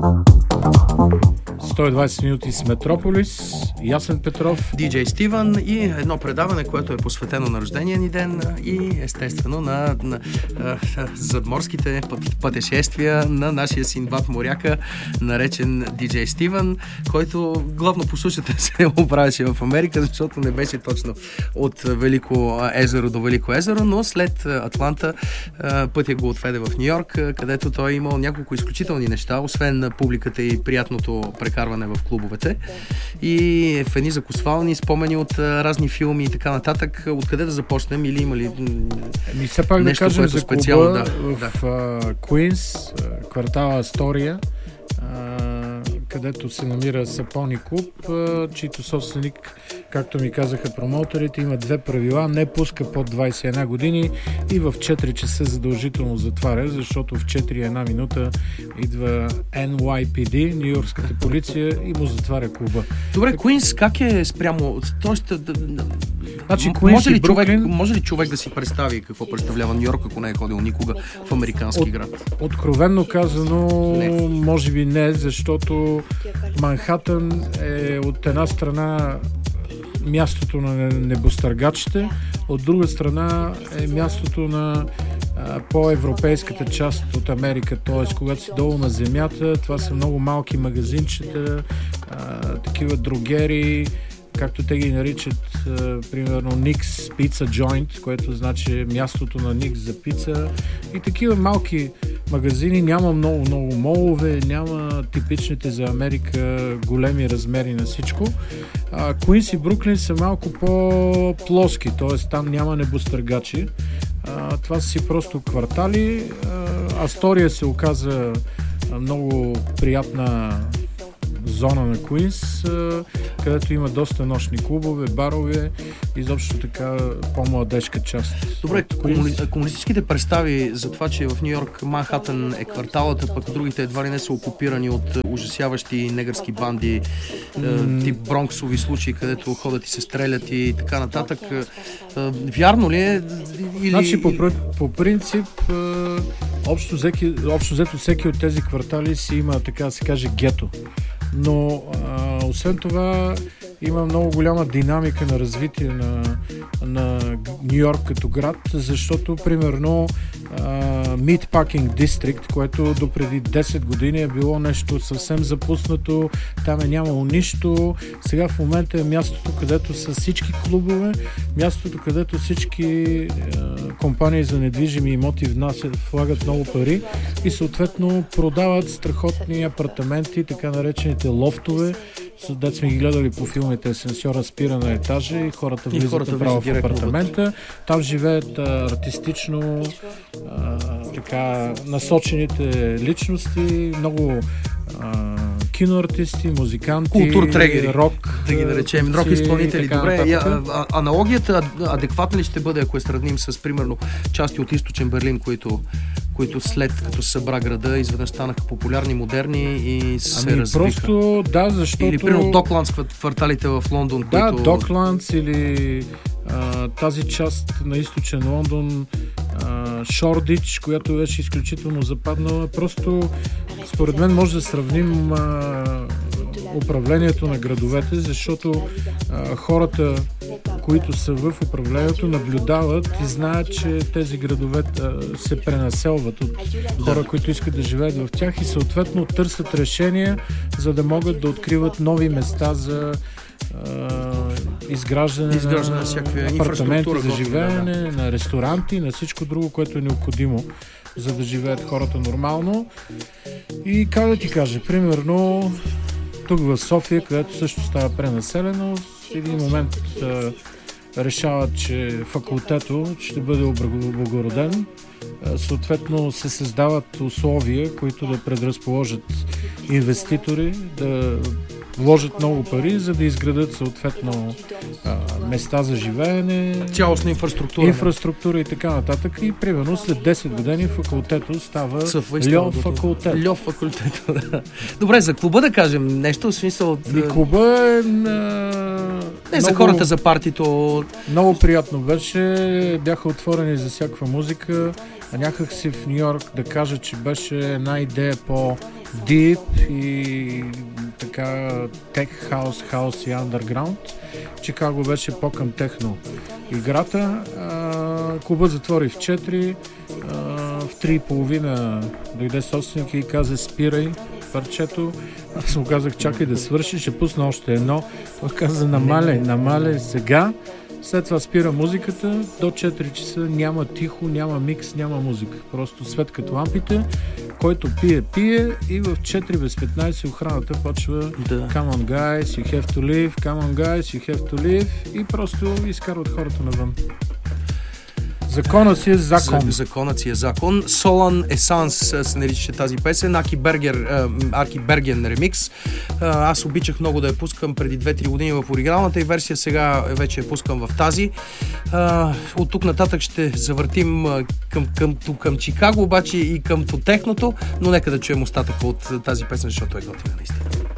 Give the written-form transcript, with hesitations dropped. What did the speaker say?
120 минути с Метрополис, Ясен Петров, диджей Стивън и едно предаване, което е посветено на рождения ни ден и естествено на задморските пътешествия на нашия Синдбад моряка, наречен диджей Стивън, който главно по сушата се оправяше в Америка, защото не беше точно от Велико езеро до Велико езеро, но след Атланта пътя го отведе в Ню-Йорк, където той е имал няколко изключителни неща, освен публиката и приятното прекарване в клубовете. И в едни закусвални спомени от разни филми и така нататък. Откъде да започнем или има ли все пак нещо, да кажем което за специално? клуба в Куинс, квартала Астория, където се намира Сапони клуб, чийто собственик, както ми казаха промоутерите, има две правила: не пуска под 21 години и в 4 часа задължително затваря, защото в 4:01 минута идва NYPD, Нью-Йоркската полиция, и му затваря клуба. Добре, Куинс как е спрямо? Тоест, Значи, Куинс и Бруклин... може ли човек да си представи какво представлява Нью-Йорк, ако не е ходил никога в американски град? Откровенно казано, може би не, защото Манхатън е от една страна мястото на небостъргачите, от друга страна е мястото на по-европейската част от Америка, т.е. когато си долу на земята, това са много малки магазинчета, такива дрогери, както те ги наричат, примерно Никс Pizza Joint, което значи мястото на Никс за пица, и такива малки магазини. Няма много молове, няма типичните за Америка големи размери на всичко. Куинс и Бруклин са малко по-плоски, т.е. там няма небостъргачи. Това са си просто квартали. Астория се оказа много приятна зона на Куинс, където има доста нощни клубове, барове, изобщо така по-младежка част. Добре, комунистическите представи за това, че в Нью-Йорк Манхатън е кварталата, пък другите едва ли не са окупирани от ужасяващи негърски банди, тип бронксови случаи, където ходят и се стрелят и така нататък. Вярно ли е? Значи, по принцип, общо взето всеки от тези квартали си има, така да се каже, гето. Но освен това има много голяма динамика на развитие на Нью-Йорк като град, защото примерно Meatpacking District, което допреди 10 години е било нещо съвсем запуснато, там е нямало нищо. Сега в момента е мястото, където са всички клубове, мястото, където всички компании за недвижими имоти влагат много пари и съответно продават страхотни апартаменти, така наречените лофтове. Дет сме ги гледали по филмите, асансьора спира на етажа и хората влизат направо в апартамента. Там живеят артистично така насочените личности, много киноартисти, музиканти, културтрегери, рок, да ги наречем, рок изпълнители. Добре, аналогията адекватна ли ще бъде, ако я сравним с, примерно, части от източен Берлин, които след като се събра града, изведнъж станаха популярни, модерни и се развиха? Просто, да, защото... Или, примерно, Докландс, кварталите в Лондон, да, които... Докландс или тази част на източен Лондон, Шордич, която беше изключително западнала. Просто, според мен, може да сравним управлението на градовете, защото хората, които са в управлението, наблюдават и знаят, че тези градове се пренаселват от хора, които искат да живеят в тях и съответно търсят решения, за да могат да откриват нови места за изграждане на апартаменти за живеене, на ресторанти, на всичко друго, което е необходимо, за да живеят хората нормално. И как да ти кажа, примерно тук в София, където също става пренаселено, в един момент решават, че факултето ще бъде облагороден. Съответно се създават условия, които да предразположат инвеститори, да вложат много пари, за да изградат съответно места за живеене, цялостна инфраструктура и така нататък. И примерно след 10 години факултето става Льов факултет. Льов факултет, да. Добре, за клуба да кажем нещо, в смисъл... Клуба е... Не, за хората, за партито... Много приятно беше, бяха отворени за всякаква музика. Някак си в Нью-Йорк, да кажа, че беше една идея Deep и така Tech House, House и Underground. Чикаго беше по-към техно играта. Клубът затвори в 4. В 3:30 дойде собственик и каза: спирай парчето. Аз му казах: чакай да свърши, ще пусна още едно. Той каза: намаляй сега. След това спира музиката, до 4 часа няма тихо, няма микс, няма музика. Просто свет като лампите, който пие и в 4 без 15 охраната почва Come on guys, you have to leave, come on guys, you have to leave и просто изкарват хората навън. Законът си е закон. Законът си е закон. Solan Essence се наричаше тази песен. Аки Берген ремикс. Аз обичах много да я пускам преди 2-3 години в оригиналната и версия, сега вече я пускам в тази. От тук нататък ще завъртим към Чикаго, обаче и към техното, но нека да чуем остатък от тази песен, защото е готина наистина.